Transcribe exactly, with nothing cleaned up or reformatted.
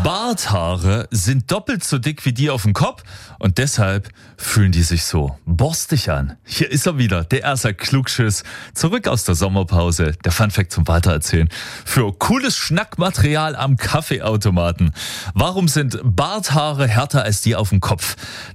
Barthaare sind doppelt so dick wie die auf dem Kopf und deshalb fühlen die sich so borstig an. Hier ist er wieder, der erste Klugschiss. Zurück aus der Sommerpause. Der Funfact zum Weitererzählen. Für cooles Schnackmaterial am Kaffeeautomaten. Warum sind Barthaare härter als die auf dem Kopf?